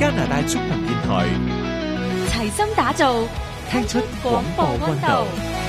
加拿大中文電台， 齊心打造， 聽出廣播溫度。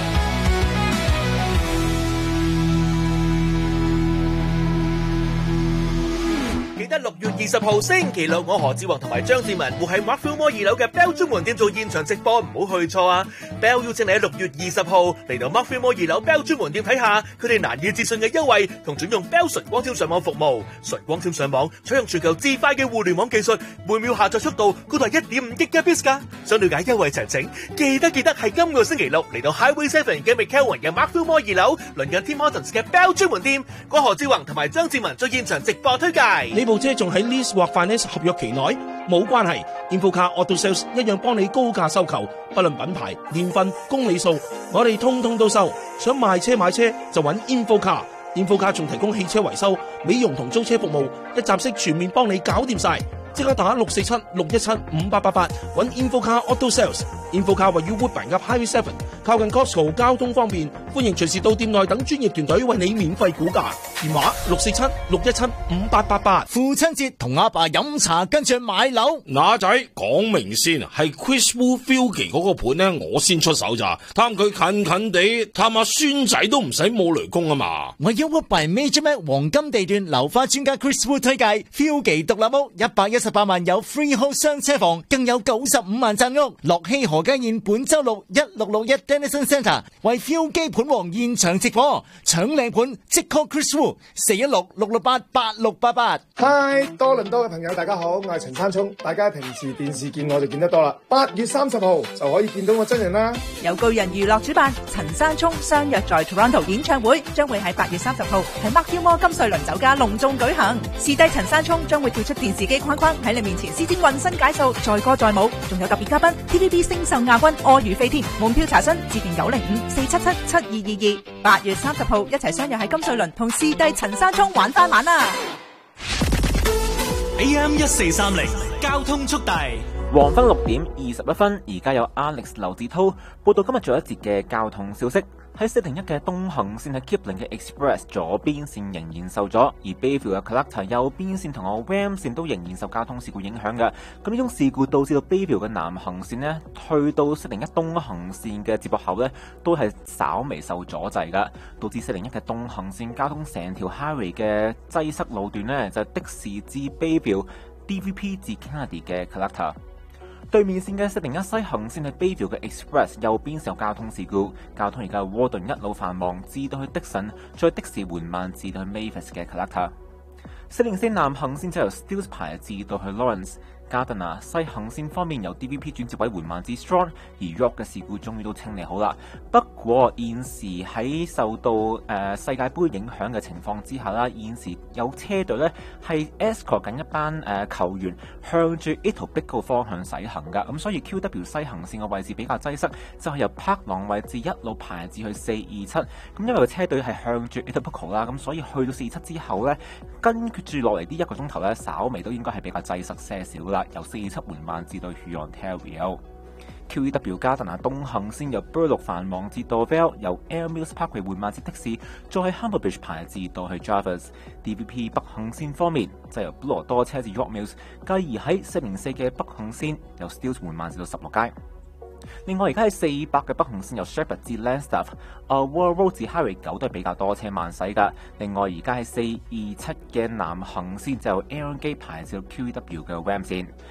記得6月20號星期六，我何志宏同埋張志文會喺 Mark Fillmore 2樓嘅 Bell 專門店做現場直播，唔好去錯啊 ！Bell 邀請你喺6月20號嚟到 Mark Fillmore 2樓 Bell 專門店睇下佢哋難以置信嘅優惠，同轉用 Bell 純光纖上網服務。純光纖上網採用全球最快嘅互聯網技術，每秒下載速度高達1.5 Gbps 㗎。想了解優惠詳情，記得係今個星期六嚟到 Highway 7嘅 McKelvin 嘅 Mark Fillmore 2樓，鄰近 Tim Hortons 嘅 Bell 專門店。我何志宏同埋張志文做現場直播推介。 呢部車仲喺 lease 或 finance 合約期內，冇關係。InfoCar Auto Sales 一樣幫你高價收購，不論品牌、年份、公里數，我哋通通都收。想賣車買車就揾 InfoCar。InfoCar 仲提供汽車維修、美容同租車服務，一站式全面幫你搞掂晒。即刻打647-617-5888揾 InfoCar Auto Sales。InfoCar 位於 Woodbine 及 Highway 7，靠近 Costco， 交通方便，歡迎隨時到店內等專業團隊為你免費估價。電話647-617-5888。 父親節同阿爸飲茶跟住買樓， 乸仔講明先，係 Chris Wu Filky 嗰個盤呢，我先出手咋，貪佢近近地，探下孫仔都唔使冇雷公啊嘛。 為咗 Woodbine Major Mac 黃金地段，樓花專家 Chris Wu 推介 Filky 獨立屋118萬有 freehold 雙車房，更有95萬賺屋。樂熙何家宴本周六1661 Denison Centre 為 Filky 盤王現場直播，搶靚盤即 call Chris Wu 416-668-8688。 嗨，多倫多嘅朋友大家好，我係陳山聰，大家平時電視見我就見得多啦。8月30號就可以見到我真人啦。 由巨人娛樂主辦，陳山聰相約在 Toronto 演唱會，將會喺8月30號喺 Mark Fillmore 金瑞麟酒家隆重舉行。視帝陳山聰將會跳出電視機框框，喺你面前施展渾身解數，載歌載舞，仲有特別嘉賓 TVB 星秀亞軍柯如飛添。門票查詢致電905-477-7222。8月30號一齊相約喺金瑞麟同視帝陳山聰玩翻晚啦。 AM 1430交通速遞。 黃昏6:21，而家有 Alex 劉志滔報道今日最後一節嘅交通消息。喺401嘅東行線喺 Kipling 嘅 Express 左邊線仍然受阻，而 Bayview 嘅 Collector 右邊線同我 Ram 線都仍然受交通事故影響嘅。咁呢種事故導致到 Bayview 嘅南行線呢，去到401東行線嘅接駁口呢，都係稍微受阻滯噶，導致401嘅東行線交通成條 Highway 嘅擠塞路段呢，就係的士至 Bayview、DVP 至 Kennedy 嘅 Collector。對面線嘅401西行線係 Bayview 嘅 Express 右邊有交通事故，交通而家係沃頓一路繁忙至到去的神，再的士緩慢至到去 Mavis 嘅 Collector。404南行線就由 Steeles 排至到去 Lawrence。Gardiner 西行線方面由 DVP 轉接位緩慢至 Strong， 而 York 嘅事故終於都清理好啦。不過現時喺受到世界盃影響嘅情況之下啦，現時有車隊咧係 escort 緊一班球員向住 Etobicoke 方向駛行噶，咁所以 QW 西行線嘅位置比較擠塞，就係由 Park 廊位置一路排至去427。咁因為個車隊係向住 Etobicoke 啦，咁所以去到427之後咧，跟住落嚟呢1個鐘頭咧，稍微都應該係比較擠塞些少啦。由427緩慢至到 Hurontario。QEW 加特拿東行線由 Burloak 繁忙至到 Vale， 由 Air Mills Parkway 緩慢至的士，再喺 Humberbridge 排至到去 Jarvis。DVP 北行線方面，就由布羅多車至 York Mills， 繼而喺404嘅北行線由 Steeles 緩慢至到16街。另外而家喺400嘅北行線由 Shepherd 至 Langstaff、Wall Road 至 Highway 9都係比較多車慢駛噶。另外而家喺427嘅南行線就由 Aaron Gate 排至到 QEW 嘅 Ram 線。